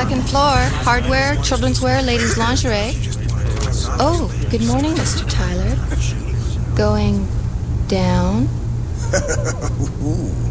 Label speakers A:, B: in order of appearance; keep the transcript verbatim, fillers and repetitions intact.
A: second floor. Hardware, children's wear, ladies' lingerie. Oh, good morning, Mister Tyler. Going down?